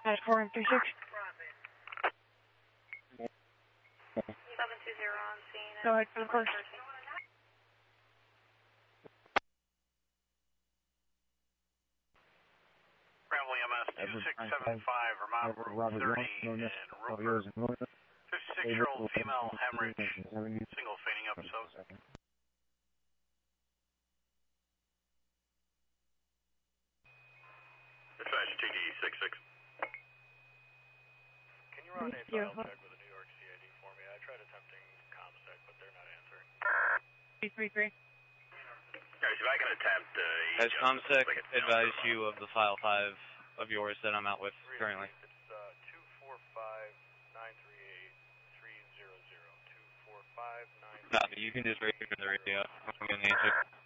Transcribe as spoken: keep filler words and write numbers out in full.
At four and three six. seven two zero on scene. Go ahead for the first. Bravo E M S two six seven five, Vermont Route thirty in Rupert. fifty-six-year-old female hemorrhage, single fainting episode. Dispatch T D six six. Can you run a file check with a New York C I D for me? I tried attempting ComSec, but they're not answering. three three three. Guys, if I can attempt... Uh, Has ComSec advised you of the file five of yours that I'm out with currently? It's uh, two four five nine three eight three zero zero. two four five nine three eight. Copy, you can just read it in the radio. I'm going to answer.